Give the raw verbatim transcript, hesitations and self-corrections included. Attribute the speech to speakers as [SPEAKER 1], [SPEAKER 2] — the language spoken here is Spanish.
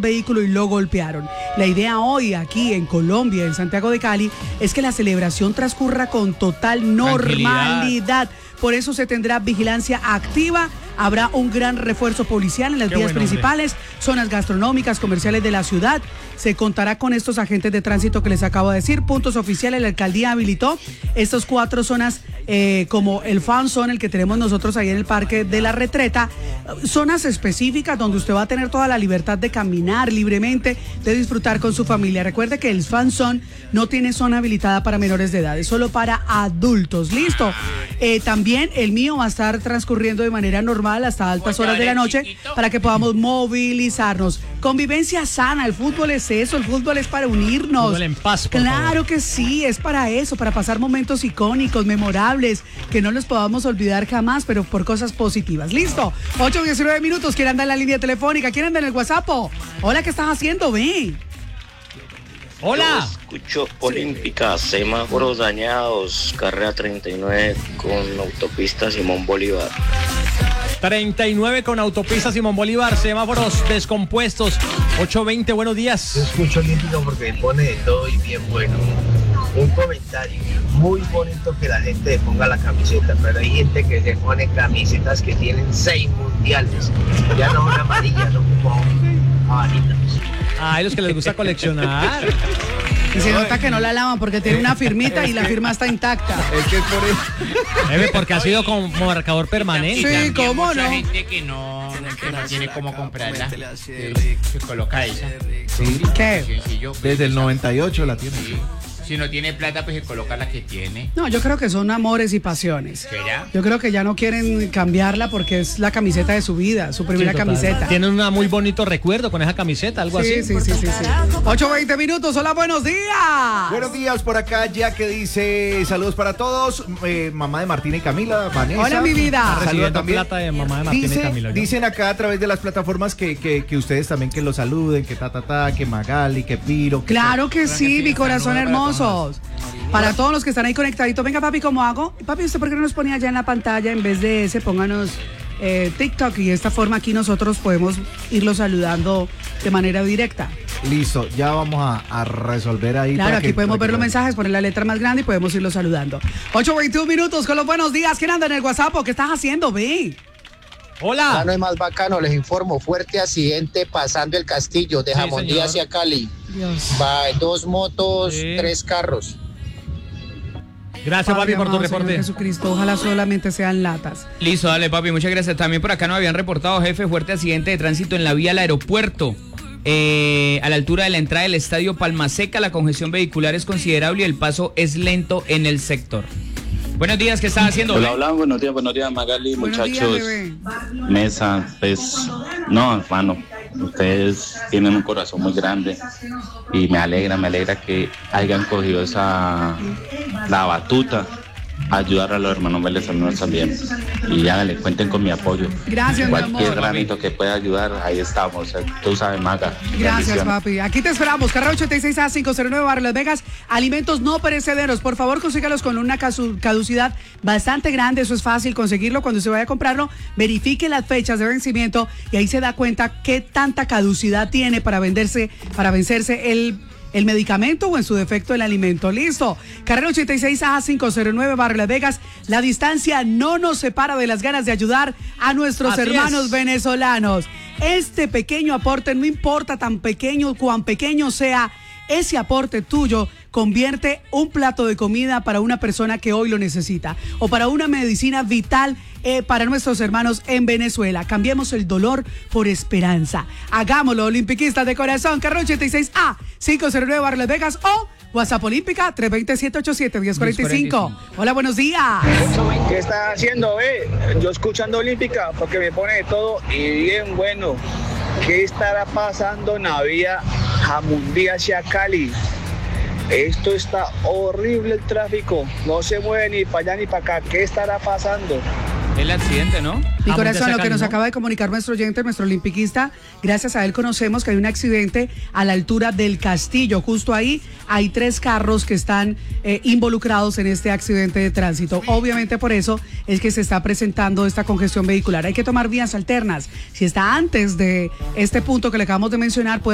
[SPEAKER 1] vehículo y lo golpearon. La idea hoy aquí en Colombia, en Santiago de Cali, es que la celebración transcurra con total normalidad. Por eso se tendrá vigilancia activa. Habrá un gran refuerzo policial en las Qué vías bueno, principales, hombre. zonas gastronómicas, comerciales de la ciudad. Se contará con estos agentes de tránsito que les acabo de decir. Puntos oficiales, la alcaldía habilitó estas cuatro zonas eh, como el Fan Zone, el que tenemos nosotros ahí en el Parque de la Retreta. Zonas específicas donde usted va a tener toda la libertad de caminar libremente, de disfrutar con su familia. Recuerde que el Fan Zone no tiene zona habilitada para menores de edad, es solo para adultos. ¿Listo? Eh, también el mío va a estar transcurriendo de manera normal hasta altas horas de la noche para que podamos movilizarnos. Convivencia sana, el fútbol es eso, el fútbol es para unirnos.
[SPEAKER 2] Fútbol en paz, por
[SPEAKER 1] Claro
[SPEAKER 2] favor.
[SPEAKER 1] que sí, es para eso, para pasar momentos icónicos, memorables, que no los podamos olvidar jamás, pero por cosas positivas. ¿Listo? ocho diecinueve minutos, ¿quién anda en la línea telefónica? ¿Quién anda en el WhatsApp? Hola, ¿qué estás haciendo? Ven.
[SPEAKER 3] Hola. Yo escucho Olímpica, semáforos dañados, carrera treinta y nueve con autopista Simón Bolívar.
[SPEAKER 2] treinta y nueve con autopista Simón Bolívar, semáforos descompuestos. ocho veinte, buenos días.
[SPEAKER 4] Yo escucho Olímpico porque me pone de todo y bien bueno. Un comentario muy bonito que la gente le ponga la camiseta, pero hay gente que se pone camisetas que tienen seis mundiales. Ya no son amarillas, son como abanitas.
[SPEAKER 2] Ah, los que les gusta coleccionar.
[SPEAKER 1] Y se nota que no la lavan porque tiene una firmita y la firma está intacta.
[SPEAKER 5] Es que es por eso.
[SPEAKER 2] Debe porque ha sido como marcador permanente.
[SPEAKER 1] Sí, cómo no.
[SPEAKER 6] Hay gente que no, que no tiene cómo comprarla. Se, se coloca esa.
[SPEAKER 5] Sí.
[SPEAKER 1] ¿Qué?
[SPEAKER 6] Sencillo, pues,
[SPEAKER 5] Desde el noventa y ocho la tiene.
[SPEAKER 6] sí. Si no tiene plata, pues se coloca la que tiene.
[SPEAKER 1] No, yo creo que son amores y pasiones.
[SPEAKER 6] ¿Será?
[SPEAKER 1] Yo creo que ya no quieren cambiarla porque es la camiseta de su vida, su primera
[SPEAKER 2] Sí, total.
[SPEAKER 1] camiseta.
[SPEAKER 2] Tienen un muy bonito recuerdo con esa camiseta, algo
[SPEAKER 1] Sí,
[SPEAKER 2] así.
[SPEAKER 1] sí, sí, sí, sí. ocho veinte minutos, hola, buenos días.
[SPEAKER 5] Buenos días por acá, ya que dice saludos para todos, eh, mamá de Martina y Camila, Vanessa.
[SPEAKER 1] Hola, mi vida.
[SPEAKER 2] Está
[SPEAKER 5] Saluda
[SPEAKER 2] recibiendo
[SPEAKER 5] también.
[SPEAKER 2] plata de mamá de Martina
[SPEAKER 5] Dice-
[SPEAKER 2] y Camilo. ¿yo?
[SPEAKER 5] Dicen acá a través de las plataformas que, que, que ustedes también que lo saluden, que ta ta ta, que Magali, que Piro. Que
[SPEAKER 1] Claro que sí, mi corazón
[SPEAKER 6] saludo para
[SPEAKER 1] hermosos. Para todos los que están ahí conectaditos, venga papi, ¿cómo hago? Papi, ¿usted por qué no nos ponía allá en la pantalla en vez de ese? Pónganos eh, TikTok y de esta forma aquí nosotros podemos irlo saludando de manera directa.
[SPEAKER 5] Listo, ya vamos a, a resolver ahí.
[SPEAKER 1] Claro,
[SPEAKER 5] para
[SPEAKER 1] aquí
[SPEAKER 5] que-
[SPEAKER 1] podemos
[SPEAKER 5] para
[SPEAKER 1] ver
[SPEAKER 5] que
[SPEAKER 1] los
[SPEAKER 5] vean.
[SPEAKER 1] mensajes, poner la letra más grande y podemos irlo saludando. ocho veintiún minutos con los buenos días. ¿Quién anda en el WhatsApp? ¿Qué estás haciendo? Ve.
[SPEAKER 2] Hola.
[SPEAKER 7] No es más bacano, les informo, fuerte accidente pasando el castillo de
[SPEAKER 2] Sí,
[SPEAKER 7] Jamondí
[SPEAKER 2] señor.
[SPEAKER 7] hacia Cali.
[SPEAKER 1] Dios.
[SPEAKER 7] Va, dos motos,
[SPEAKER 2] Sí.
[SPEAKER 7] tres carros.
[SPEAKER 2] Gracias, papi, por tu
[SPEAKER 1] amado Señor
[SPEAKER 2] reporte.
[SPEAKER 1] Jesucristo, ojalá solamente sean latas.
[SPEAKER 8] Listo, dale papi, muchas gracias. También por acá nos habían reportado, jefe, fuerte accidente de tránsito en la vía al aeropuerto. Eh, a la altura de la entrada del estadio Palma Seca, la congestión vehicular es considerable y el paso es lento en el sector. Buenos días, ¿qué estás haciendo?
[SPEAKER 3] Hola, hola, buenos días, buenos días, Magali,
[SPEAKER 1] Buenos días,
[SPEAKER 3] muchachos,
[SPEAKER 1] bebé.
[SPEAKER 3] mesa, pues, no, hermano, ustedes tienen un corazón muy grande y me alegra, me alegra que hayan cogido esa, la batuta, a ayudar a los hermanos venezolanos también, y háganle, cuenten con mi apoyo.
[SPEAKER 1] Gracias, mi
[SPEAKER 3] Cualquier
[SPEAKER 1] amor.
[SPEAKER 3] granito que pueda ayudar, ahí estamos, tú sabes, Maga.
[SPEAKER 1] Gracias,
[SPEAKER 3] Bendiciones.
[SPEAKER 1] papi. Aquí te esperamos. Carrera ochenta y seis A quinientos nueve, Barrio Las Vegas. Alimentos no perecederos. Por favor, consígalos con una casu- caducidad bastante grande. Eso es fácil conseguirlo. Cuando se vaya a comprarlo, verifique las fechas de vencimiento y ahí se da cuenta qué tanta caducidad tiene para venderse, para vencerse el el medicamento o en su defecto el alimento. Listo. Carrera ochenta y seis A quinientos nueve, Barrio Las Vegas. La distancia no nos separa de las ganas de ayudar a nuestros
[SPEAKER 2] Así
[SPEAKER 1] hermanos
[SPEAKER 2] es.
[SPEAKER 1] venezolanos. Este pequeño aporte, no importa tan pequeño, cuán pequeño sea, ese aporte tuyo convierte un plato de comida para una persona que hoy lo necesita o para una medicina vital eh, para nuestros hermanos en Venezuela. Cambiemos el dolor por esperanza. Hagámoslo, olimpiquistas de corazón. Carrera ochenta y seis A quinientos nueve, Barrio Las Vegas o WhatsApp Olímpica tres dos cero, siete ocho siete, uno cero cuatro cinco. Hola, buenos días.
[SPEAKER 4] ¿Qué estás haciendo, eh? Yo escuchando Olímpica porque me pone de todo y bien bueno. ¿Qué estará pasando en la vía Jamundí hacia Cali? Esto está horrible el tráfico. No se mueve ni para allá ni para acá. ¿Qué estará pasando?
[SPEAKER 8] El accidente, ¿no?
[SPEAKER 1] Mi
[SPEAKER 2] Ah,
[SPEAKER 1] corazón, lo
[SPEAKER 2] Monte
[SPEAKER 1] que nos
[SPEAKER 2] Sacali, ¿no?
[SPEAKER 1] acaba de comunicar nuestro oyente, nuestro olimpiquista, gracias a él conocemos que hay un accidente a la altura del Castillo. Justo ahí hay tres carros que están eh, involucrados en este accidente de tránsito. Obviamente por eso es que se está presentando esta congestión vehicular. Hay que tomar vías alternas. Si está antes de este punto que le acabamos de mencionar, puede